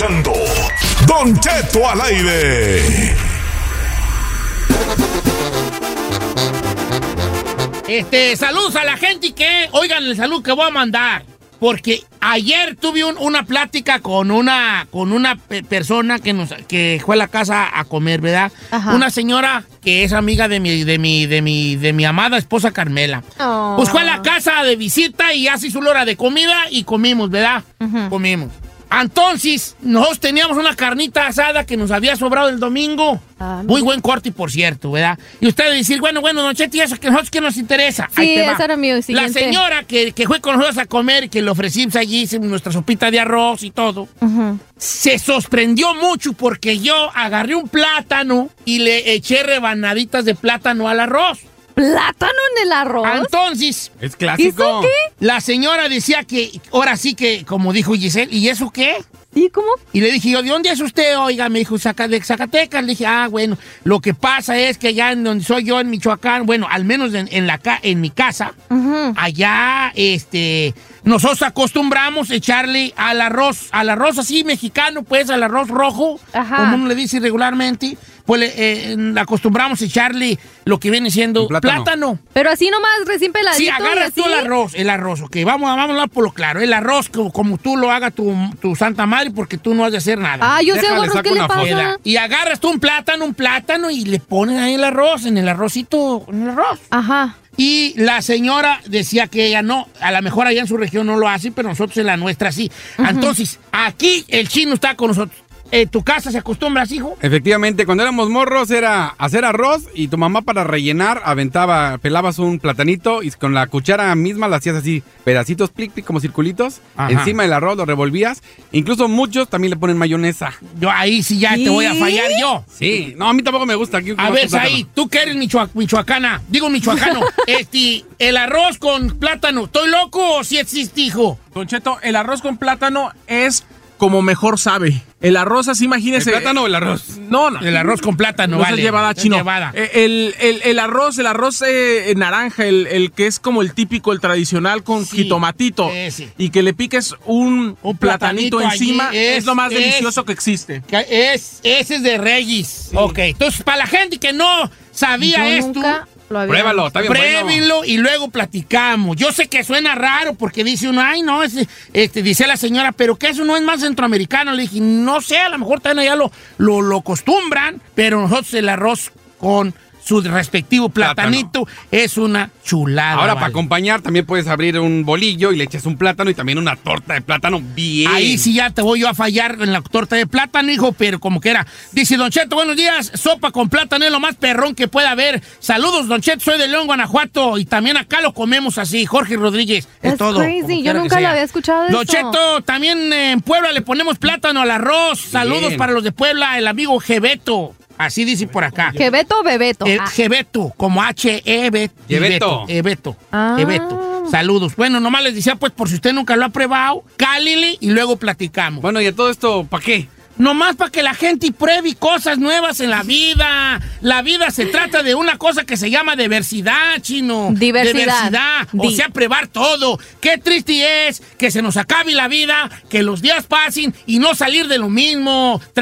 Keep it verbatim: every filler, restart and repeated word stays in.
escuchando Don Cheto al aire. Este, saludos a la gente que, oigan el saludo que voy a mandar, porque ayer tuve un, una plática con una, con una pe- persona que nos, que fue a la casa a comer, ¿verdad? Ajá. Una señora que es amiga de mi, de mi, de mi, de mi amada esposa Carmela. Oh. Pues fue a la casa de visita y ya se hizo la hora de comida y comimos, ¿verdad? Ujú. Comimos. Entonces, nosotros teníamos una carnita asada que nos había sobrado el domingo. Ah, Muy buen corte, por cierto, ¿verdad? Y ustedes decir, bueno, bueno, Don Cheto, ¿y eso que nosotros qué nos interesa? Sí, Ahí te va. esa era mi La siguiente. señora que, que fue con nosotros a comer y que le ofrecimos allí hicimos nuestra sopita de arroz y todo, Ujú. se sorprendió mucho porque yo agarré un plátano y le eché rebanaditas de plátano al arroz. ¿Plátano en el arroz? Entonces, Es clásico. ¿Eso qué? la señora decía que, ahora sí que, como dijo Giselle, ¿y eso qué? ¿Y cómo? Y le dije yo, ¿de dónde es usted? Oiga, me dijo, "Zaca- de Zacatecas". Le dije, ah, bueno, lo que pasa es que allá en donde soy yo, en Michoacán, bueno, al menos en, en la ca- en mi casa, Ujú. allá, este, nosotros acostumbramos echarle al arroz, al arroz así mexicano, pues, al arroz rojo, Ajá. como uno le dice regularmente, pues le, eh, acostumbramos echarle lo que viene siendo Un plátano. plátano. Pero así nomás, recién peladito. Sí, y agarras así. tú el arroz, el arroz, ok, vamos, a- vamos a hablar por lo claro, el arroz como, como tú lo haga tu, tu santa madre, porque tú no has de hacer nada. Ah, yo sé, Déjale, gordo, saco ¿qué le una foto. pasa? Y agarras tú un plátano, un plátano y le pones ahí el arroz, en el arrocito, en el arroz. Ajá. Y la señora decía que ella no, a lo mejor allá en su región no lo hace, pero nosotros en la nuestra sí. Entonces, aquí el chino está con nosotros. ¿En tu casa se acostumbra así, hijo? Efectivamente, cuando éramos morros era hacer arroz y tu mamá para rellenar aventaba, pelabas un platanito y con la cuchara misma la hacías así, pedacitos, plic, plic, como circulitos. Ajá. Encima del arroz lo revolvías. Incluso muchos también le ponen mayonesa. Yo ahí sí ya te voy a fallar yo. Sí, no, a mí tampoco me gusta. Aquí A ver, ahí, tú que eres michoa- michoacana, digo michoacano, este, el arroz con plátano, ¿estoy loco o si existe, hijo? Don Cheto, el arroz con plátano es como mejor sabe. El arroz así, ¿El imagínese. plátano o el arroz? No, no. El arroz con plátano, No vale. es llevada, Es chino. llevada. Eh, El, el- el arroz, el arroz eh, naranja, el, el que es como el típico, el tradicional con Sí, jitomatito. ese. Y que le piques un, Un platanito, platanito encima, allí, es, es- lo más es- delicioso que existe. Que Es, ese es de Reyes. Ok, entonces para la gente que no sabía Yo esto, nunca lo había... Pruébalo, está bien bueno. pruébenlo y luego platicamos. Yo sé que suena raro porque dice uno, ay, no, ese, este, dice la señora, pero que eso no es más centroamericano. Le dije, no sé, a lo mejor también allá lo, lo, lo acostumbran, pero nosotros el arroz con su respectivo platanito es una chulada. Ahora, vale. para acompañar, también puedes abrir un bolillo y le echas un plátano y también una torta de plátano bien. Ahí sí ya te voy yo a fallar en la torta de plátano, hijo, pero como que era. Dice Don Cheto, buenos días, sopa con plátano es lo más perrón que pueda haber. Saludos, Don Cheto, soy de León, Guanajuato, y también acá lo comemos así. Jorge Rodríguez, es That's todo. crazy, como yo quiera que nunca lo sea. había escuchado de Don eso. Cheto, también en Puebla le ponemos plátano al arroz. Saludos Bien. para los de Puebla, el amigo Gebeto. Así dice por acá. ¿Quebeto o Bebeto? Eh, Ah. Gebeto, como H E B Gebeto. Gebeto. Ah. Gebeto. Saludos. Bueno, nomás les decía, pues, por si usted nunca lo ha probado, cálile y luego platicamos. Bueno, ¿y a todo esto para qué? Nomás para que la gente pruebe cosas nuevas en la vida. La vida se trata de una cosa que se llama diversidad, chino. Diversidad. Diversidad. O Di. sea, probar todo. Qué triste es que se nos acabe la vida, que los días pasen y no salir de lo mismo.